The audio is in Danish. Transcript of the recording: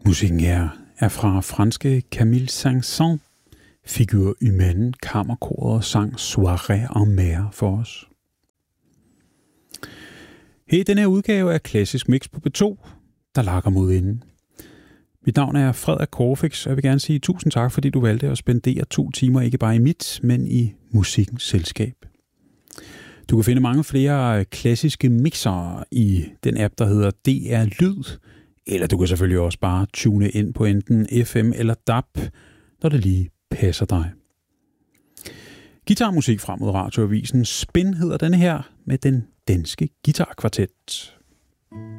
Musikken her er fra franske Camille Saint-Saëns, Figure Humaine. Kammerkoret sang Soirée en mer for os. Her i denne her udgave af Klassisk Mix på P2, der lakker mod enden. Mit navn er Frederik Corfix, og jeg vil gerne sige tusind tak, fordi du valgte at spendere 2 timer ikke bare i mit, men i musikkens selskab. Du kan finde mange flere klassiske mixere i den app, der hedder DR Lyd, eller du kan selvfølgelig også bare tune ind på enten FM eller DAB, når det lige passer dig. Guitarmusik frem mod radioavisen. Spin hedder denne her med den danske guitarkvartet.